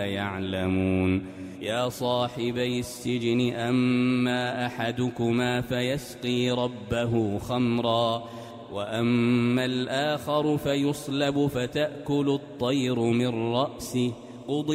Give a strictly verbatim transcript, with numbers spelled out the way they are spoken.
يعلمون يا صاحبي السجن أما أحدكما فيسقي ربه خمرا وأما الآخر فيصلب فتأكل الطير من رأسه